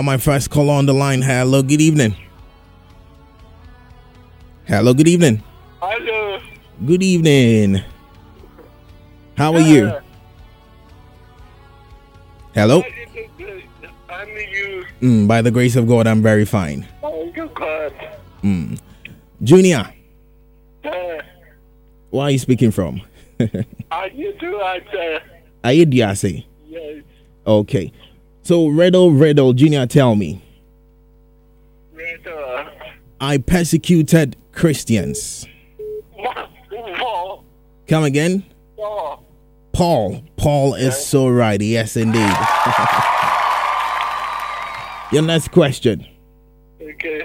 Now my first caller on the line. Hello, good evening. Hello, good evening. Hello. Good evening. How are you? Hello? I'm you. By the grace of God, I'm very fine. Thank you, God. Junior, where are you speaking from? Are you do answer? Ayediase. Yes. Okay. So, riddle, Junior, tell me. Riddle. I persecuted Christians. Paul. Come again? Paul. Paul is so right. Yes, indeed. Your next question. Okay.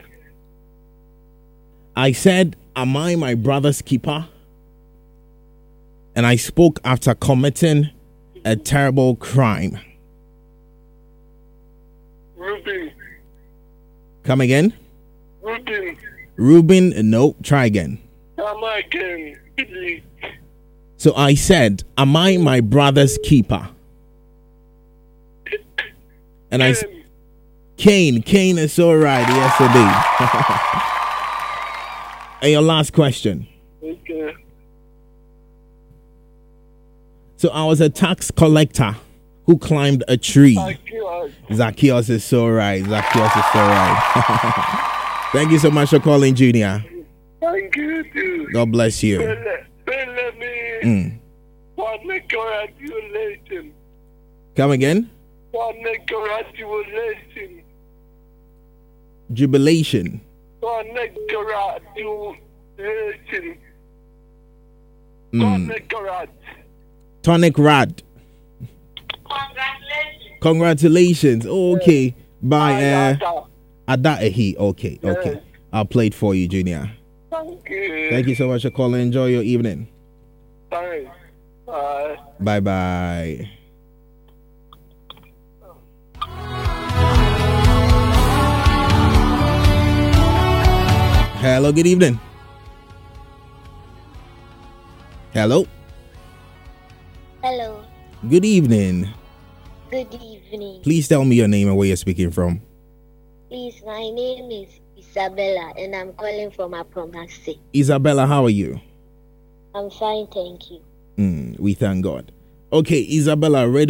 I said, am I my brother's keeper? And I spoke after committing a terrible crime. Ruben. Come again? Ruben. No, try again. Come again. So I said, am I my brother's keeper? And Cain is so right. Yes, indeed. And your last question. Okay. So I was a tax collector who climbed a tree. Zacchaeus. Zacchaeus is so right. Thank you so much for calling, Junior. Thank you, too. God bless you. Congratulations. Come again? Congratulations. Jubilation. Congratulations. Tonic Rad. Congratulations. Okay. By Adaehi. Okay. I'll play it for you, Junior. Thank you so much for calling. Enjoy your evening. Thanks. Bye bye. Hello, good evening. Hello. Hello. Good evening. Good evening. Please tell me your name and where you're speaking from. Please, my name is Isabella and I'm calling from Apromase. Isabella, how are you? I'm fine, thank you. We thank God. Okay, Isabella, ready.